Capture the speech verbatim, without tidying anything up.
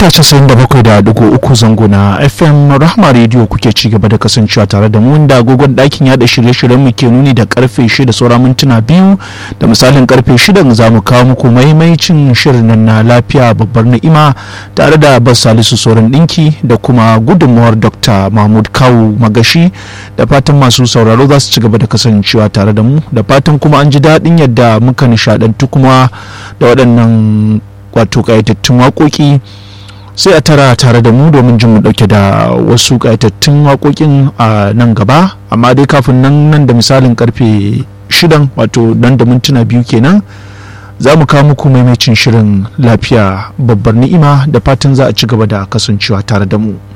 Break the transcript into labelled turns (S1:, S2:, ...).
S1: mita casa'in da bakwai da digo uku zango na F M Rahma Radio kuke ci gaba da kasancewa tare da mu, inda agogon ɗakin yada shirye-shiryen mu ke nuni da karfe shida saura mintuna biyu. Da misalin karfe shida za mu kawo muku maimaicin shirin na lafiya babbar ni'ima tare da Abbas Salisu Soran Dinki da kuma gudunmawar Doctor Mahmud Kawu Magashi. Da fatan masu sauraro za su ci gaba da kasancewa tare da mu, da fatan kuma an ji daɗin yadda muka nishaɗantu kuma da waɗannan wato ƙayatattun waƙoƙi. Sai a tara tare da mu domin jin mu dauke da wasu kayatattun waƙoƙin a nan gaba, amma dai kafin nan nan da misalin karfe shidan wato dan da mintuna biyu kenan za mu kawo muku maimacin shirin lafiya babbar ni'ima, da fatan za a ci gaba da kasancewa tare da mu.